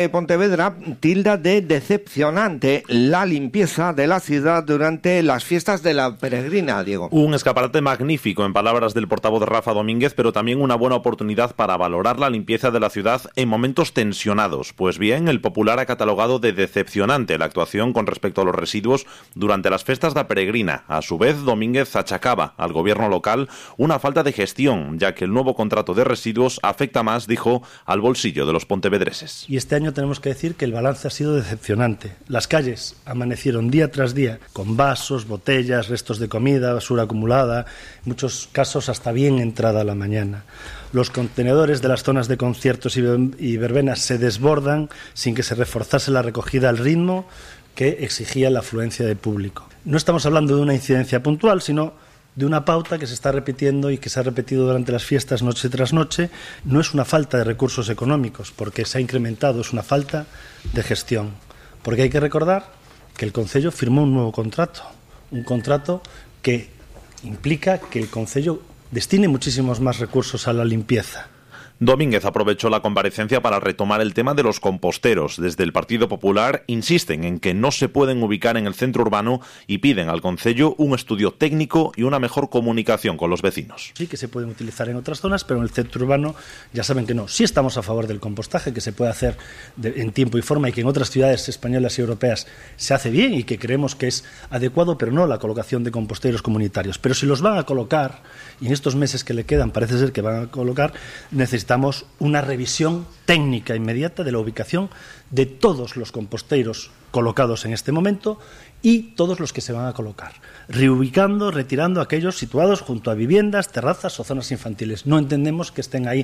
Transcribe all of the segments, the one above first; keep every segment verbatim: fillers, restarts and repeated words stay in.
Pontevedra tilda de decepcionante la limpieza de la ciudad durante las fiestas de la Peregrina, Diego. Un escaparate magnífico, en palabras del portavoz Rafa Domínguez, pero también una buena oportunidad para valorar la limpieza de la ciudad en momentos tensionados. Pues bien, el Popular ha catalogado de decepcionante la actuación con respecto a los residuos durante las fiestas de la Peregrina. A su vez, Domínguez achacaba al gobierno local una falta de gestión, ya que el nuevo contrato de residuos afecta más, dijo, al bolsillo de los pontevedreses. Y este año tenemos que decir que el balance ha sido decepcionante. Las calles amanecieron día tras día con vasos, botellas, restos de comida, basura acumulada, en muchos casos hasta bien entrada la mañana. Los contenedores de las zonas de conciertos y verbenas se desbordan sin que se reforzase la recogida al ritmo que exigía la afluencia de público. No estamos hablando de una incidencia puntual, sino de una pauta que se está repitiendo y que se ha repetido durante las fiestas noche tras noche. No es una falta de recursos económicos, porque se ha incrementado, es una falta de gestión. Porque hay que recordar que el Concello firmó un nuevo contrato, un contrato que implica que el Concello destine muchísimos más recursos a la limpieza. Domínguez aprovechó la comparecencia para retomar el tema de los composteros. Desde el Partido Popular insisten en que no se pueden ubicar en el centro urbano y piden al Concello un estudio técnico y una mejor comunicación con los vecinos. Sí que se pueden utilizar en otras zonas, pero en el centro urbano ya saben que no. Sí estamos a favor del compostaje, que se puede hacer de, en tiempo y forma, y que en otras ciudades españolas y europeas se hace bien y que creemos que es adecuado, pero no la colocación de composteros comunitarios. Pero si los van a colocar, y en estos meses que le quedan parece ser que van a colocar, necesitamos Necesitamos una revisión técnica inmediata de la ubicación de todos los composteiros colocados en este momento y todos los que se van a colocar, reubicando, retirando aquellos situados junto a viviendas, terrazas o zonas infantiles. No entendemos que estén ahí.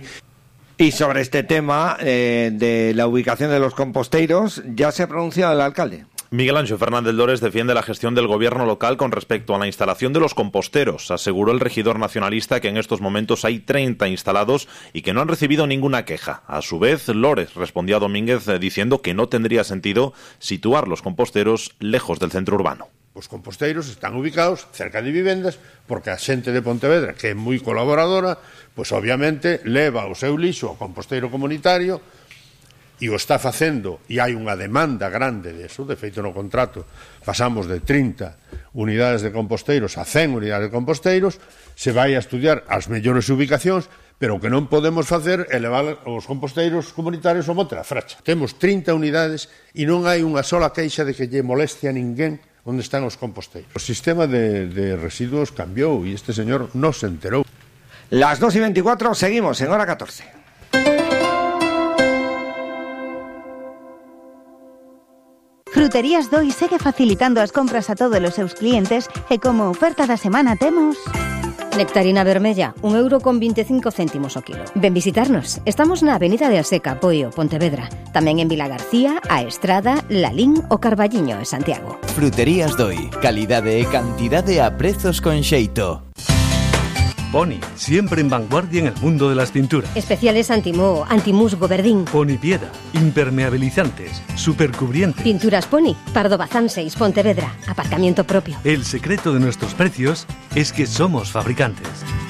Y sobre este tema eh, de la ubicación de los composteiros, ya se ha pronunciado el alcalde. Miguel Ángel Fernández Dores defiende la gestión del gobierno local con respecto a la instalación de los composteros. Aseguró el regidor nacionalista que en estos momentos hay treinta instalados y que no han recibido ninguna queja. A su vez, Lores respondió a Domínguez diciendo que no tendría sentido situar los composteros lejos del centro urbano. Os composteiros están ubicados cerca de vivendas porque a xente de Pontevedra, que é moi colaboradora, pois obviamente leva o seu lixo ao composteiro comunitario e o está facendo, e hai unha demanda grande deso. De feito, no contrato pasamos de trinta unidades de composteiros a cen unidades de composteiros. Se vai a estudiar as mellores ubicacións, pero o que non podemos facer é levar os composteiros comunitarios ao Monte da Fracha. Temos trinta unidades e non hai unha sola queixa de que lle moleste a ninguén onde están os composteiros. O sistema de, de residuos cambiou e este señor non se enterou. Las dos y veinticuatro, seguimos en hora catorce. Fruterías Doi segue facilitando as compras a todos os seus clientes e como oferta da semana temos... Nectarina vermella, un euro con veinticinco céntimos o kilo. Ven visitarnos. Estamos na Avenida de Aseca, Poio, Pontevedra. Tamén en Vila García, A Estrada, Lalín o Carballiño, en Santiago. Fruterías Doi. Calidade e cantidade a prezos con xeito. Pony, siempre en vanguardia en el mundo de las pinturas. Especiales anti-moho, anti-musgo, verdín. Pony Piedra, impermeabilizantes, supercubrientes. Pinturas Pony, Pardo Bazán seis, Pontevedra, aparcamiento propio. El secreto de nuestros precios es que somos fabricantes.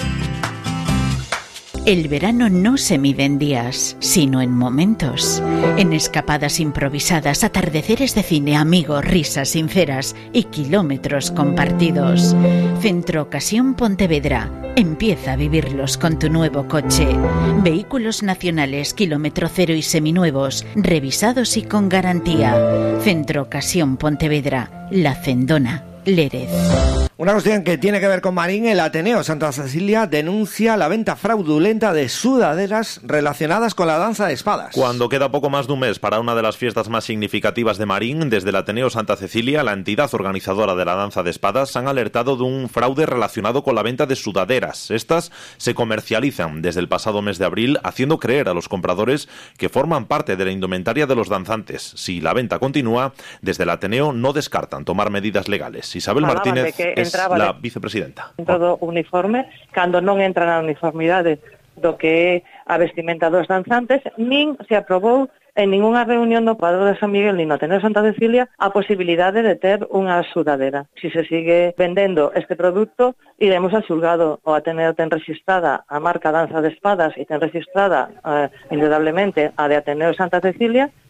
El verano no se mide en días, sino en momentos. En escapadas improvisadas, atardeceres de cine, amigos, risas sinceras y kilómetros compartidos. Centro Ocasión Pontevedra. Empieza a vivirlos con tu nuevo coche. Vehículos nacionales, kilómetro cero y seminuevos, revisados y con garantía. Centro Ocasión Pontevedra. La Cendona, Lérez. Una cuestión que tiene que ver con Marín. El Ateneo Santa Cecilia denuncia la venta fraudulenta de sudaderas relacionadas con la danza de espadas. Cuando queda poco más de un mes para una de las fiestas más significativas de Marín, desde el Ateneo Santa Cecilia, la entidad organizadora de la danza de espadas, han alertado de un fraude relacionado con la venta de sudaderas. Estas se comercializan desde el pasado mes de abril, haciendo creer a los compradores que forman parte de la indumentaria de los danzantes. Si la venta continúa, desde el Ateneo no descartan tomar medidas legales. Isabel Martínez es la vicepresidenta. Todo uniforme, cando non entra na uniformidade do que é a vestimenta dos danzantes, nin se aprobou en ninguna reunión do Padrón de San Miguel nin no Ateneo Santa Cecilia a posibilidade de ter unha sudadera. Si se sigue vendendo este produto, iremos ao xulgado. O Ateneo ten registrada a marca Danza de Espadas e ten registrada eh, indudablemente a de Ateneo Santa Cecilia,